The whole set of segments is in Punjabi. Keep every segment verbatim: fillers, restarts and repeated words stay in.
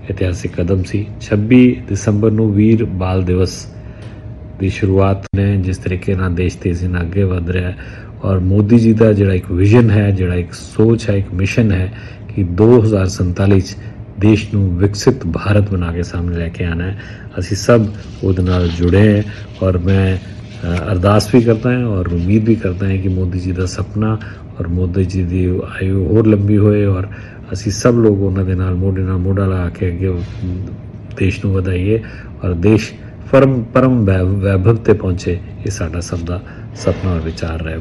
ਇਤਿਹਾਸਿਕ ਕਦਮ ਸੀ। ਛੱਬੀ ਦਸੰਬਰ ਨੂੰ ਵੀਰ ਬਾਲ ਦਿਵਸ ਦੀ ਸ਼ੁਰੂਆਤ ਨੇ ਜਿਸ ਤਰੀਕੇ ਨਾਲ ਦੇਸ਼ ਤੇਜ਼ੀ ਨਾਲ ਅੱਗੇ ਵਧ ਰਿਹਾ ਹੈ ਔਰ ਮੋਦੀ ਜੀ ਦਾ ਜਿਹੜਾ ਇੱਕ ਵਿਜ਼ਨ ਹੈ, ਜਿਹੜਾ ਇੱਕ ਸੋਚ ਹੈ, ਇੱਕ ਮਿਸ਼ਨ ਹੈ ਕਿ ਦੋ ਹਜ਼ਾਰ ਸੰਤਾਲੀ 'ਚ ਦੇਸ਼ ਨੂੰ ਵਿਕਸਿਤ ਭਾਰਤ ਬਣਾ ਕੇ ਸਾਹਮਣੇ ਲੈ ਕੇ ਆਉਣਾ ਹੈ। ਅਸੀਂ ਸਭ ਉਹਦੇ ਨਾਲ ਜੁੜੇ ਹੈ ਔਰ ਮੈਂ ਅਰਦਾਸ ਵੀ ਕਰਦਾ ਹਾਂ ਔਰ ਉਮੀਦ ਵੀ ਕਰਦਾ ਹਾਂ ਕਿ ਮੋਦੀ ਜੀ ਦਾ ਸੁਪਨਾ ਔਰ ਮੋਦੀ ਜੀ ਦੀ ਆਯੂ ਹੋਰ ਲੰਬੀ ਹੋਏ ਔਰ ਅਸੀਂ ਸਭ ਲੋਕ ਉਹਨਾਂ ਦੇ ਨਾਲ ਮੋਢੇ ਨਾਲ ਮੋਢਾ ਲਾ ਕੇ ਅੱਗੇ ਦੇਸ਼ ਨੂੰ ਵਧਾਈਏ ਔਰ ਦੇਸ਼ ਪਰਮ ਪਰਮ ਵੈਭਵ 'ਤੇ ਪਹੁੰਚੇ। ਇਹ ਸਾਡਾ ਸਭ ਦਾ ਸੁਪਨਾ ਔਰ ਵਿਚਾਰ ਰਿਹਾ।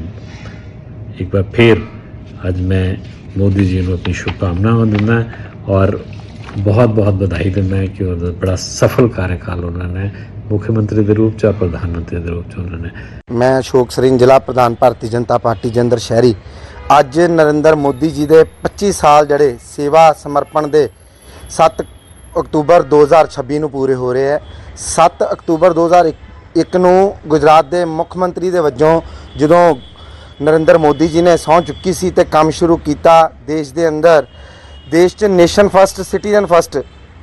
ਇੱਕ ਵਾਰ ਫਿਰ ਅੱਜ ਮੈਂ ਮੋਦੀ ਜੀ ਨੂੰ ਆਪਣੀ ਸ਼ੁਭਕਾਮਨਾਵਾਂ ਦਿੰਦਾ ਔਰ ਬਹੁਤ ਬਹੁਤ ਵਧਾਈ ਦਿੰਦਾ ਹੈ ਕਿ ਉਹਦਾ ਬੜਾ ਸਫਲ ਕਾਰਜਕਾਲ ਉਹਨਾਂ ਨੇ ਮੁੱਖ ਮੰਤਰੀ ਦੇ ਰੂਪ 'ਚ ਪ੍ਰਧਾਨ ਮੰਤਰੀ ਦੇ ਰੂਪ 'ਚ ਉਹਨਾਂ ਨੇ। ਮੈਂ ਅਸ਼ੋਕ ਸਰੀਨ, ਜ਼ਿਲ੍ਹਾ ਪ੍ਰਧਾਨ ਭਾਰਤੀ ਜਨਤਾ ਪਾਰਟੀ ਜਲੰਧਰ ਸ਼ਹਿਰੀ। ਅੱਜ ਨਰਿੰਦਰ ਮੋਦੀ ਜੀ ਦੇ ਪੱਚੀ ਸਾਲ ਜਿਹੜੇ ਸੇਵਾ ਸਮਰਪਣ ਦੇ ਸੱਤ ਅਕਤੂਬਰ ਦੋ ਹਜ਼ਾਰ ਛੱਬੀ ਨੂੰ ਪੂਰੇ ਹੋ ਰਹੇ ਹੈ। ਸੱਤ ਅਕਤੂਬਰ ਦੋ ਹਜ਼ਾਰ ਇੱਕ ਨੂੰ ਗੁਜਰਾਤ ਦੇ ਮੁੱਖ ਮੰਤਰੀ ਦੇ ਵਜੋਂ ਜਦੋਂ ਨਰਿੰਦਰ ਮੋਦੀ ਜੀ ਨੇ ਸਹੁੰ ਚੁੱਕੀ ਸੀ ਅਤੇ ਕੰਮ ਸ਼ੁਰੂ ਕੀਤਾ ਦੇਸ਼ ਦੇ ਅੰਦਰ, ਦੇਸ਼ 'ਚ ਨੇਸ਼ਨ ਫਸਟ ਸਿਟੀਜ਼ਨ ਫਸਟ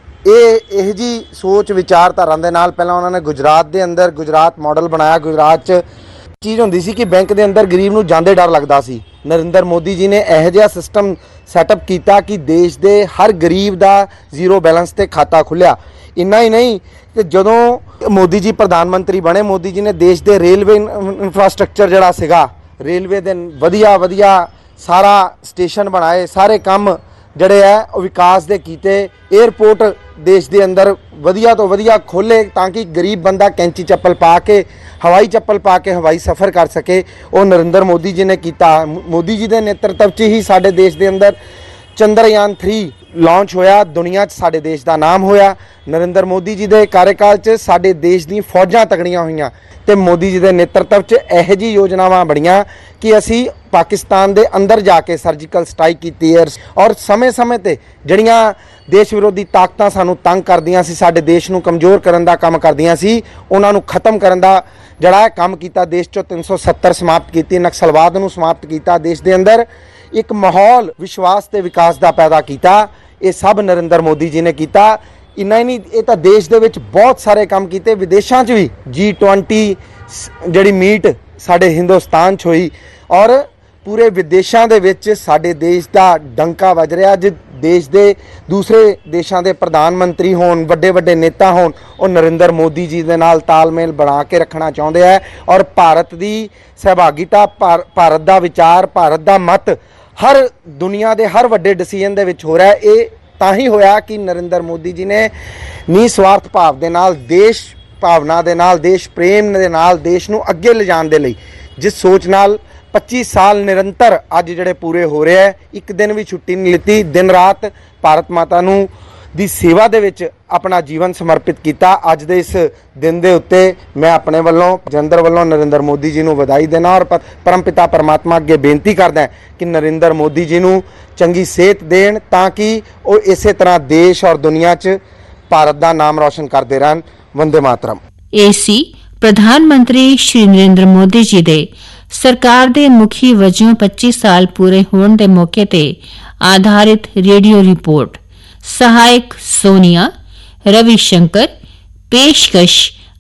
ਇਹ ਇਹੋ ਜਿਹੀ ਸੋਚ ਵਿਚਾਰਧਾਰਾ ਦੇ ਨਾਲ ਪਹਿਲਾਂ ਉਹਨਾਂ ਨੇ ਗੁਜਰਾਤ ਦੇ ਅੰਦਰ ਗੁਜਰਾਤ ਮਾਡਲ ਬਣਾਇਆ। ਗੁਜਰਾਤ 'ਚ ਚੀਜ਼ ਹੁੰਦੀ ਸੀ ਕਿ ਬੈਂਕ ਦੇ ਅੰਦਰ ਗਰੀਬ ਨੂੰ ਜਾਂਦੇ ਡਰ ਲੱਗਦਾ ਸੀ। ਨਰਿੰਦਰ ਮੋਦੀ ਜੀ ਨੇ ਇਹੋ ਜਿਹਾ ਸਿਸਟਮ ਸੈਟਅਪ ਕੀਤਾ ਕਿ ਦੇਸ਼ ਦੇ ਹਰ ਗਰੀਬ ਦਾ ਜ਼ੀਰੋ ਬੈਲੈਂਸ 'ਤੇ ਖਾਤਾ ਖੁੱਲ੍ਹਿਆ। ਇੰਨਾ ਹੀ ਨਹੀਂ ਕਿ ਜਦੋਂ ਮੋਦੀ ਜੀ ਪ੍ਰਧਾਨ ਮੰਤਰੀ ਬਣੇ, ਮੋਦੀ ਜੀ ਨੇ ਦੇਸ਼ ਦੇ ਰੇਲਵੇ ਇਨਫਰਾਸਟਰਕਚਰ ਜਿਹੜਾ ਸੀਗਾ, ਰੇਲਵੇ ਦੇ ਵਧੀਆ ਵਧੀਆ ਸਾਰਾ ਸਟੇਸ਼ਨ ਬਣਾਏ, ਸਾਰੇ ਕੰਮ ਜਿਹੜੇ ਹੈ ਉਹ ਵਿਕਾਸ ਦੇ ਕੀਤੇ। ਏਅਰਪੋਰਟ ਦੇਸ਼ ਦੇ ਅੰਦਰ ਵਧੀਆ ਤੋਂ ਵਧੀਆ ਖੋਲ੍ਹੇ ਤਾਂ ਕਿ ਗਰੀਬ ਬੰਦਾ ਕੈਂਚੀ ਚੱਪਲ ਪਾ ਕੇ, ਹਵਾਈ ਚੱਪਲ ਪਾ ਕੇ ਹਵਾਈ ਸਫ਼ਰ ਕਰ ਸਕੇ। ਉਹ ਨਰਿੰਦਰ ਮੋਦੀ ਜੀ ਨੇ ਕੀਤਾ। ਮੋਦੀ ਜੀ ਦੇ ਨੇਤਰਤਵ 'ਚ ਹੀ ਸਾਡੇ ਦੇਸ਼ ਦੇ ਅੰਦਰ ਚੰਦਰਯਾਨ ਥ੍ਰੀ ਲਾਂਚ ਹੋਇਆ, ਦੁਨੀਆ 'ਚ ਸਾਡੇ ਦੇਸ਼ ਦਾ ਨਾਮ ਹੋਇਆ। ਨਰਿੰਦਰ ਮੋਦੀ ਜੀ ਦੇ ਕਾਰਜਕਾਲ 'ਚ ਸਾਡੇ ਦੇਸ਼ ਦੀਆਂ ਫੌਜਾਂ ਤਕੜੀਆਂ ਹੋਈਆਂ ਅਤੇ ਮੋਦੀ ਜੀ ਦੇ ਨੇਤਰਤਵ 'ਚ ਇਹੋ ਜਿਹੀ ਯੋਜਨਾਵਾਂ ਬਣੀਆਂ ਕਿ ਅਸੀਂ ਪਾਕਿਸਤਾਨ ਦੇ ਅੰਦਰ ਜਾ ਕੇ ਸਰਜੀਕਲ ਸਟ੍ਰਾਈਕ ਕੀਤੀ ਹੈ ਔਰ ਸਮੇਂ ਸਮੇਂ 'ਤੇ ਜਿਹੜੀਆਂ ਦੇਸ਼ ਵਿਰੋਧੀ ਤਾਕਤਾਂ ਸਾਨੂੰ ਤੰਗ ਕਰਦੀਆਂ ਸੀ, ਸਾਡੇ ਦੇਸ਼ ਨੂੰ ਕਮਜ਼ੋਰ ਕਰਨ ਦਾ ਕੰਮ ਕਰਦੀਆਂ ਸੀ, ਉਹਨਾਂ ਨੂੰ ਖਤਮ ਕਰਨ ਦਾ ਜਿਹੜਾ ਕੰਮ ਕੀਤਾ। ਦੇਸ਼ 'ਚੋਂ ਤਿੰਨ ਸੌ ਸੱਤਰ ਸਮਾਪਤ ਕੀਤੀ, ਨਕਸਲਵਾਦ ਨੂੰ ਸਮਾਪਤ ਕੀਤਾ, ਦੇਸ਼ ਦੇ ਅੰਦਰ ਇੱਕ ਮਾਹੌਲ ਵਿਸ਼ਵਾਸ ਤੇ ਵਿਕਾਸ ਦਾ ਪੈਦਾ ਕੀਤਾ। ਇਹ ਸਭ ਨਰਿੰਦਰ ਮੋਦੀ ਜੀ ਨੇ ਕੀਤਾ। ਇੰਨਾ ਹੀ ਨਹੀਂ, ਇਹ ਤਾਂ ਦੇਸ਼ ਦੇ ਵਿੱਚ ਬਹੁਤ ਸਾਰੇ ਕੰਮ ਕੀਤੇ। ਵਿਦੇਸ਼ਾਂ 'ਚ ਵੀ ਜੀ ਟਵੰਟੀ ਜਿਹੜੀ ਮੀਟ ਸਾਡੇ ਹਿੰਦੁਸਤਾਨ 'ਚ ਹੋਈ ਔਰ ਪੂਰੇ ਵਿਦੇਸ਼ਾਂ ਦੇ ਵਿੱਚ ਸਾਡੇ ਦੇਸ਼ ਦਾ ਡੰਕਾ ਵੱਜ ਰਿਹਾ। ਅੱਜ ਦੇਸ਼ ਦੇ ਦੂਸਰੇ ਦੇਸ਼ਾਂ ਦੇ ਪ੍ਰਧਾਨ ਮੰਤਰੀ ਹੋਣ, ਵੱਡੇ ਵੱਡੇ ਨੇਤਾ ਹੋਣ, ਉਹ ਨਰਿੰਦਰ ਮੋਦੀ ਜੀ ਦੇ ਨਾਲ ਤਾਲਮੇਲ ਬਣਾ ਕੇ ਰੱਖਣਾ ਚਾਹੁੰਦੇ ਹੈ ਔਰ ਭਾਰਤ ਦੀ ਸਹਿਭਾਗੀਤਾ, ਭਾਰਤ ਦਾ ਵਿਚਾਰ, ਭਾਰਤ ਦਾ ਮਤ ਹਰ ਦੁਨੀਆ ਦੇ ਹਰ ਵੱਡੇ ਡਿਸੀਜਨ ਦੇ ਵਿੱਚ ਹੋ ਰਿਹਾ। ਇਹ ਤਾਂ ਹੀ ਹੋਇਆ ਕਿ ਨਰਿੰਦਰ ਮੋਦੀ ਜੀ ਨੇ ਨਿਸਵਾਰਥ ਭਾਵ ਦੇ ਨਾਲ, ਦੇਸ਼ ਭਾਵਨਾ ਦੇ ਨਾਲ, ਦੇਸ਼ ਪ੍ਰੇਮ ਦੇ ਨਾਲ ਦੇਸ਼ ਨੂੰ ਅੱਗੇ ਲਿਜਾਣ ਦੇ ਲਈ ਜਿਸ ਸੋਚ ਨਾਲ ਪੱਚੀ ਸਾਲ ਨਿਰੰਤਰ ਅੱਜ ਜਿਹੜੇ ਪੂਰੇ ਹੋ ਰਹੇ ਹੈ, ਇੱਕ ਦਿਨ ਵੀ ਛੁੱਟੀ ਨਹੀਂ ਲਿੱਤੀ, ਦਿਨ ਰਾਤ ਭਾਰਤ ਮਾਤਾ ਨੂੰ ਦੀ ਸੇਵਾ ਦੇ ਵਿੱਚ ਆਪਣਾ ਜੀਵਨ ਸਮਰਪਿਤ ਕੀਤਾ। ਅੱਜ ਦੇ ਇਸ ਦਿਨ ਦੇ ਉੱਤੇ ਮੈਂ ਆਪਣੇ ਵੱਲੋਂ ਜਲੰਧਰ ਵੱਲੋਂ ਨਰਿੰਦਰ ਮੋਦੀ ਜੀ ਨੂੰ ਵਧਾਈ ਦੇਣਾ ਔਰ ਪਰਮ ਪਿਤਾ ਪਰਮਾਤਮਾ ਅੱਗੇ ਬੇਨਤੀ ਕਰਦਾ ਕਿ ਨਰਿੰਦਰ ਮੋਦੀ ਜੀ ਨੂੰ ਚੰਗੀ ਸਿਹਤ ਦੇਣ ਤਾਂ ਕਿ ਉਹ ਇਸੇ ਤਰ੍ਹਾਂ ਦੇਸ਼ ਔਰ ਦੁਨੀਆ 'ਚ ਭਾਰਤ ਦਾ ਨਾਮ ਰੌਸ਼ਨ ਕਰਦੇ ਰਹਿਣ। ਵੰਦੇ ਮਾਤਰਮ। ਇਹ ਸੀ ਪ੍ਰਧਾਨ ਮੰਤਰੀ ਸ਼੍ਰੀ ਨਰਿੰਦਰ ਮੋਦੀ ਜੀ ਦੇ ਸਰਕਾਰ ਦੇ ਮੁਖੀ ਵਜੋਂ ਪੱਚੀ ਸਾਲ ਪੂਰੇ ਹੋਣ ਦੇ ਮੌਕੇ ਤੇ ਆਧਾਰਿਤ ਰੇਡੀਓ ਰਿਪੋਰਟ। ਸਹਾਇਕ ਸੋਨੀਆ ਰਵੀ ਸ਼ੰਕਰ, ਪੇਸ਼ਕਸ਼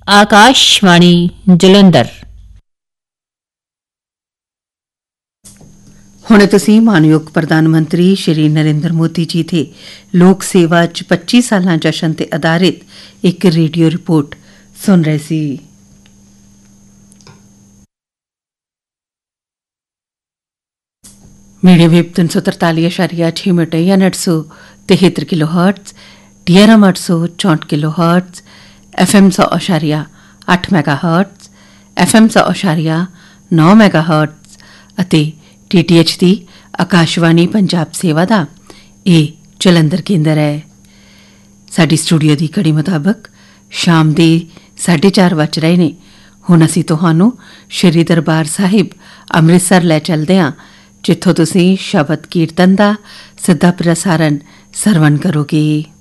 ਆਕਾਸ਼ਵਾਣੀ ਜਲੰਧਰ। ਹੁਣ ਤੁਸੀਂ ਮਾਨਯੋਗ ਪ੍ਰਧਾਨ ਮੰਤਰੀ ਸ਼੍ਰੀ ਨਰਿੰਦਰ ਮੋਦੀ ਜੀ ਦੇ ਲੋਕ ਸੇਵਾ 'ਚ ਪੱਚੀ ਸਾਲਾਂ ਜਸ਼ਨ ਤੇ ਆਧਾਰਿਤ ਇੱਕ ਰੇਡੀਓ ਰਿਪੋਰਟ ਸੁਣ ਰਹੇ ਸੀ। ਮੀਡੀਅਮ ਵੇਵ ਤਿੰਨ ਸੌ ਤਰਤਾਲੀ ਅਸ਼ਾਰੀਆ ਛੇ ਮੀਟਰ ਯਾਨੀ ਅੱਠ ਸੌ तिहत्तर kilo hertz, D R M आठ सौ चौंठ किलो हर्ट्ज, एफ एम सौ अशारिया अठ मैगा हर्ट्ज, एफ एम सौ अशारिया नौ मैगा हर्ट्ज ਅਤੇ टी टी एच ਦੀ ਆਕਾਸ਼ਵਾਣੀ ਪੰਜਾਬ ਸੇਵਾ ਦਾ ਇਹ ਜਲੰਧਰ ਕੇਂਦਰ ਹੈ। ਸਾਡੀ ਸਟੂਡੀਓ ਦੀ ਘੜੀ ਮੁਤਾਬਕ ਸ਼ਾਮ ਦੇ ਸਾਢੇ ਚਾਰ ਵੱਜ ਰਹੇ ਨੇ। ਹੁਣ ਅਸੀਂ ਤੁਹਾਨੂੰ ਸ਼੍ਰੀ ਦਰਬਾਰ ਸਾਹਿਬ ਅੰਮ੍ਰਿਤਸਰ ਲੈ ਚੱਲਦੇ ਹਾਂ, ਜਿੱਥੋਂ ਤੁਸੀਂ ਸ਼ਬਦ ਕੀਰਤਨ ਦਾ ਸਿੱਧਾ ਪ੍ਰਸਾਰਣ ਸਰਵਣ ਕਰੋਗੇ।